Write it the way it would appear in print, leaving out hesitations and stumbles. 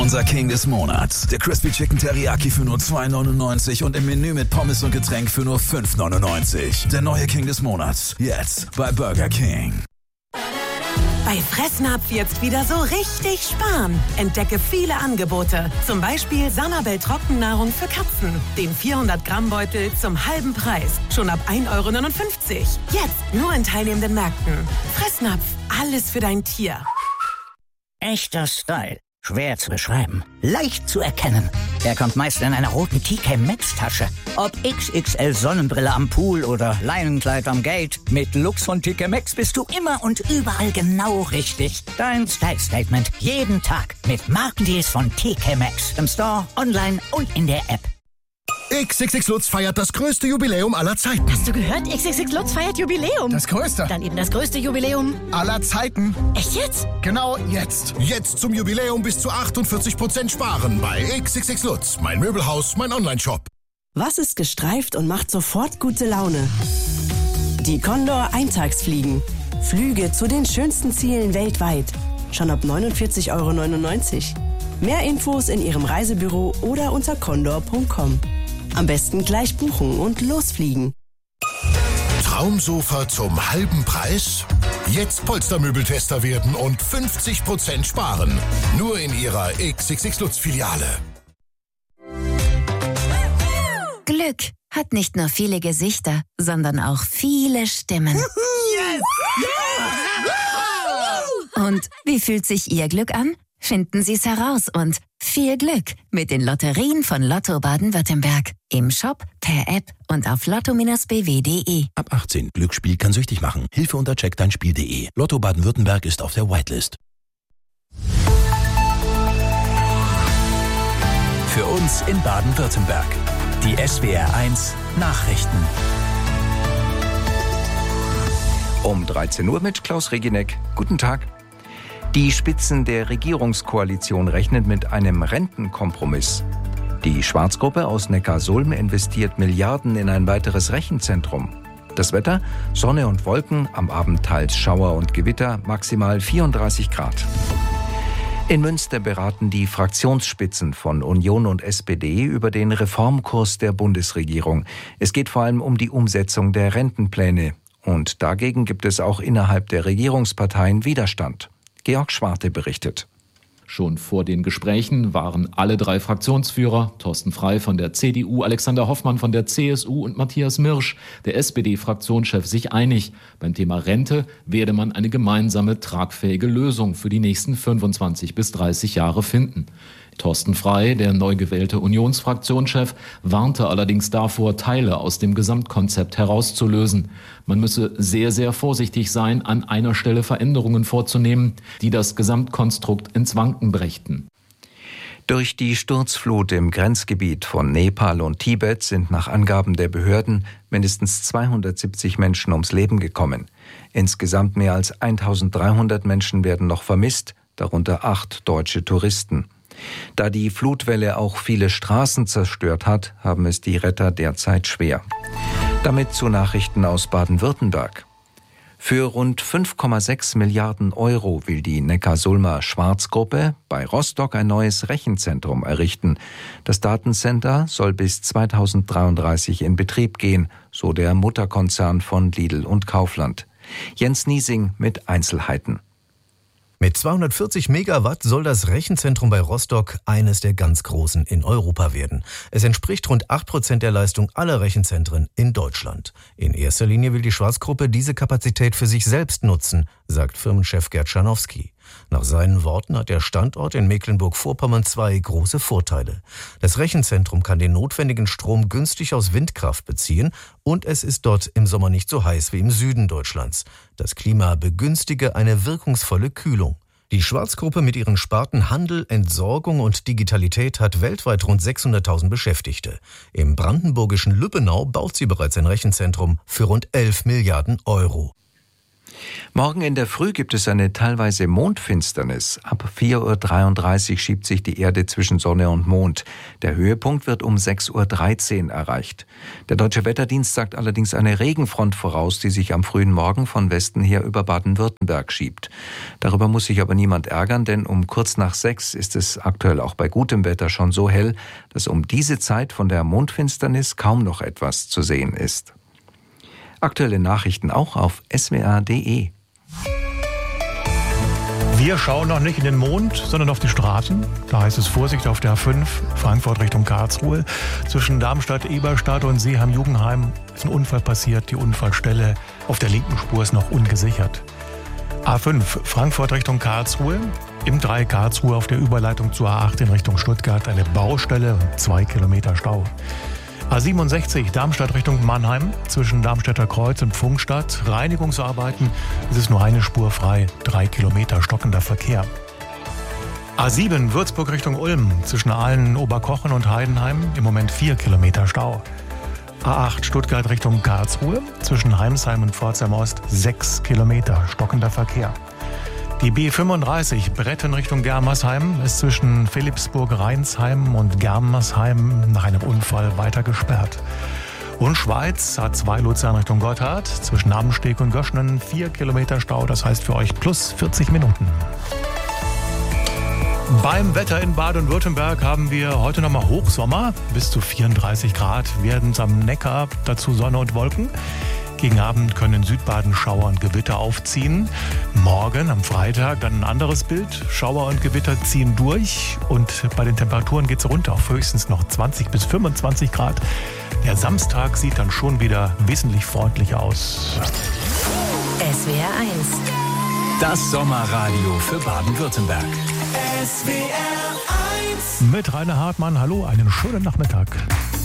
Unser King des Monats. Der Crispy Chicken Teriyaki für nur $2,99 und im Menü mit Pommes und Getränk für nur $5,99. Der neue King des Monats. Jetzt bei Burger King. Bei Fressnapf jetzt wieder so richtig sparen. Entdecke viele Angebote. Zum Beispiel Sanabel Trockennahrung für Katzen. Den 400-Gramm-Beutel zum halben Preis. Schon ab €1,59. Jetzt nur in teilnehmenden Märkten. Fressnapf. Alles für dein Tier. Echter Style. Schwer zu beschreiben. Leicht zu erkennen. Er kommt meist in einer roten TK Maxx Tasche. Ob XXL Sonnenbrille am Pool oder Leinenkleid am Gate. Mit Lux von TK Maxx bist du immer und überall genau richtig. Dein Style Statement. Jeden Tag. Mit Markendeals von TK Maxx. Im Store, online und in der App. XXX Lutz feiert das größte Jubiläum aller Zeiten. Hast du gehört? XXX Lutz feiert Jubiläum. Das größte? Dann eben das größte Jubiläum aller Zeiten. Echt jetzt? Genau jetzt. Jetzt zum Jubiläum bis zu 48% sparen bei XXX Lutz. Mein Möbelhaus, mein Onlineshop. Was ist gestreift und macht sofort gute Laune? Die Condor Eintagsfliegen. Flüge zu den schönsten Zielen weltweit. Schon ab €49,99. Mehr Infos in Ihrem Reisebüro oder unter condor.com. Am besten gleich buchen und losfliegen. Traumsofa zum halben Preis? Jetzt Polstermöbeltester werden und 50% sparen. Nur in Ihrer XXX Lutz-Filiale. Glück hat nicht nur viele Gesichter, sondern auch viele Stimmen. Yes! Und wie fühlt sich Ihr Glück an? Finden Sie es heraus und viel Glück mit den Lotterien von Lotto Baden-Württemberg. Im Shop, per App und auf lotto-bw.de. Ab 18. Glücksspiel kann süchtig machen. Hilfe unter checkdeinspiel.de. Lotto Baden-Württemberg ist auf der Whitelist. Für uns in Baden-Württemberg. Die SWR1 Nachrichten. Um 13 Uhr mit Klaus Regineck. Guten Tag. Die Spitzen der Regierungskoalition rechnen mit einem Rentenkompromiss. Die Schwarzgruppe aus Neckarsulm investiert Milliarden in ein weiteres Rechenzentrum. Das Wetter: Sonne und Wolken, am Abend teils Schauer und Gewitter, maximal 34 Grad. In Münster beraten die Fraktionsspitzen von Union und SPD über den Reformkurs der Bundesregierung. Es geht vor allem um die Umsetzung der Rentenpläne. Und dagegen gibt es auch innerhalb der Regierungsparteien Widerstand. Georg Schwarte berichtet. Schon vor den Gesprächen waren alle drei Fraktionsführer, Thorsten Frey von der CDU, Alexander Hoffmann von der CSU und Matthias Mirsch, der SPD-Fraktionschef, sich einig. Beim Thema Rente werde man eine gemeinsame, tragfähige Lösung für die nächsten 25 bis 30 Jahre finden. Thorsten Frey, der neu gewählte Unionsfraktionschef, warnte allerdings davor, Teile aus dem Gesamtkonzept herauszulösen. Man müsse sehr, sehr vorsichtig sein, an einer Stelle Veränderungen vorzunehmen, die das Gesamtkonstrukt ins Wanken brächten. Durch die Sturzflut im Grenzgebiet von Nepal und Tibet sind nach Angaben der Behörden mindestens 270 Menschen ums Leben gekommen. Insgesamt mehr als 1300 Menschen werden noch vermisst, darunter 8 deutsche Touristen. Da die Flutwelle auch viele Straßen zerstört hat, haben es die Retter derzeit schwer. Damit zu Nachrichten aus Baden-Württemberg. Für rund 5,6 Milliarden Euro will die Neckarsulmer Schwarzgruppe bei Rostock ein neues Rechenzentrum errichten. Das Datencenter soll bis 2033 in Betrieb gehen, so der Mutterkonzern von Lidl und Kaufland. Jens Niesing mit Einzelheiten. Mit 240 Megawatt soll das Rechenzentrum bei Rostock eines der ganz großen in Europa werden. Es entspricht rund 8% der Leistung aller Rechenzentren in Deutschland. In erster Linie will die Schwarzgruppe diese Kapazität für sich selbst nutzen, sagt Firmenchef Gerd Scharnowski. Nach seinen Worten hat der Standort in Mecklenburg-Vorpommern 2 große Vorteile. Das Rechenzentrum kann den notwendigen Strom günstig aus Windkraft beziehen und es ist dort im Sommer nicht so heiß wie im Süden Deutschlands. Das Klima begünstige eine wirkungsvolle Kühlung. Die Schwarzgruppe mit ihren Sparten Handel, Entsorgung und Digitalität hat weltweit rund 600.000 Beschäftigte. Im brandenburgischen Lübbenau baut sie bereits ein Rechenzentrum für rund 11 Milliarden Euro. Morgen in der Früh gibt es eine teilweise Mondfinsternis. Ab 4.33 Uhr schiebt sich die Erde zwischen Sonne und Mond. Der Höhepunkt wird um 6.13 Uhr erreicht. Der Deutsche Wetterdienst sagt allerdings eine Regenfront voraus, die sich am frühen Morgen von Westen her über Baden-Württemberg schiebt. Darüber muss sich aber niemand ärgern, denn um kurz nach 6 ist es aktuell auch bei gutem Wetter schon so hell, dass um diese Zeit von der Mondfinsternis kaum noch etwas zu sehen ist. Aktuelle Nachrichten auch auf swr.de. Wir schauen noch nicht in den Mond, sondern auf die Straßen. Da heißt es Vorsicht auf der A5, Frankfurt Richtung Karlsruhe. Zwischen Darmstadt, Eberstadt und Seeheim-Jugendheim ist ein Unfall passiert. Die Unfallstelle auf der linken Spur ist noch ungesichert. A5, Frankfurt Richtung Karlsruhe. Im 3 Karlsruhe auf der Überleitung zur A8 in Richtung Stuttgart eine Baustelle und 2 Kilometer Stau. A67 Darmstadt Richtung Mannheim, zwischen Darmstädter Kreuz und Pfungstadt. Reinigungsarbeiten, es ist nur eine Spur frei, 3 Kilometer stockender Verkehr. A7 Würzburg Richtung Ulm, zwischen Aalen, Oberkochen und Heidenheim, im Moment 4 Kilometer Stau. A8 Stuttgart Richtung Karlsruhe, zwischen Heimsheim und Pforzheim Ost 6 Kilometer stockender Verkehr. Die B35 Bretten Richtung Germersheim ist zwischen Philippsburg-Rheinsheim und Germersheim nach einem Unfall weiter gesperrt. Und Schweiz, A2 Luzern Richtung Gotthard, zwischen Amsteg und Göschnen 4 Kilometer Stau, das heißt für euch plus 40 Minuten. Beim Wetter in Baden-Württemberg haben wir heute nochmal Hochsommer. Bis zu 34 Grad werden es am Neckar, dazu Sonne und Wolken. Gegen Abend können in Südbaden Schauer und Gewitter aufziehen. Morgen, am Freitag, dann ein anderes Bild. Schauer und Gewitter ziehen durch und bei den Temperaturen geht es runter auf höchstens noch 20 bis 25 Grad. Der Samstag sieht dann schon wieder wesentlich freundlicher aus. SWR 1. Das Sommerradio für Baden-Württemberg. SWR 1. Mit Rainer Hartmann, hallo, einen schönen Nachmittag.